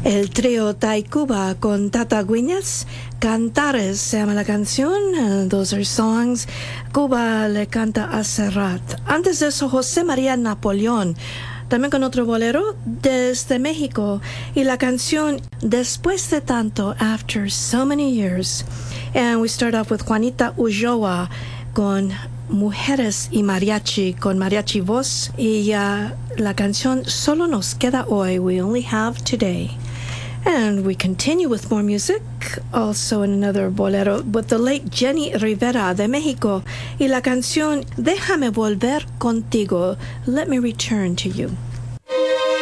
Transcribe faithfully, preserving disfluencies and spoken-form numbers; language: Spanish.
El trío Taikuba con Tata Guiñas, Cantares se llama la canción, uh, those are songs. Cuba le canta a Serrat. Antes de eso, José María Napoleón, también con otro bolero desde México, y la canción Después de Tanto, After So Many Years. And we start off with Juanita Ulloa con Mujeres y Mariachi, con mariachi voz, y uh, la canción Solo Nos Queda Hoy, We Only Have Today. And we continue with more music, also in another bolero, with the late Jenny Rivera de Mexico, y la canción Déjame Volver Contigo, Let Me Return to You.